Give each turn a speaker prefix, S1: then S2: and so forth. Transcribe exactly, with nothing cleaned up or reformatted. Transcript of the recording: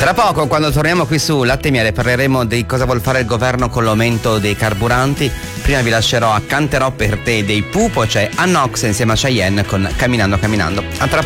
S1: Tra poco, quando torniamo qui su Latte e Miele, parleremo di cosa vuol fare il governo con l'aumento dei carburanti. Prima vi lascerò a Canterò per te dei Pupo, c'è Annox insieme a Cheyenne con Camminando Camminando. A tra